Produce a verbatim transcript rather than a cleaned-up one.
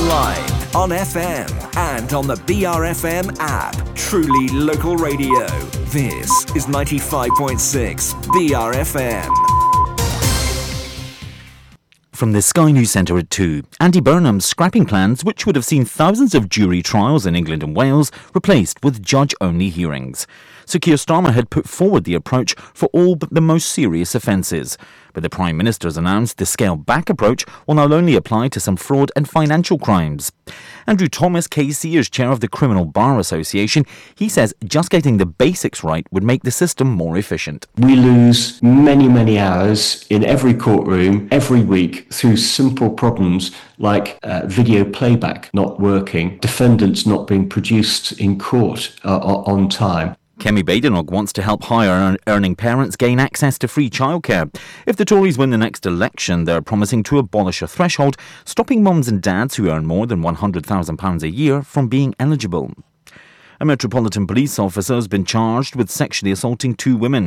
online, on F M, and on the B R F M app. Truly local radio. This is ninety-five point six B R F M. From the Sky News Centre at two, Andy Burnham scrapping plans which would have seen thousands of jury trials in England and Wales replaced with judge-only hearings. Sir Keir Starmer had put forward the approach for all but the most serious offences. But the Prime Minister has announced the scaled-back approach will now only apply to some fraud and financial crimes. Andrew Thomas, K C, is chair of the Criminal Bar Association. He says just getting the basics right would make the system more efficient. We lose many, many hours in every courtroom, every week, through simple problems like uh, video playback not working, defendants not being produced in court uh, on time. Kemi Badenoch wants to help higher earning parents gain access to free childcare. If the Tories win the next election, they're promising to abolish a threshold, stopping mums and dads who earn more than one hundred thousand pounds a year from being eligible. A Metropolitan Police officer has been charged with sexually assaulting two women.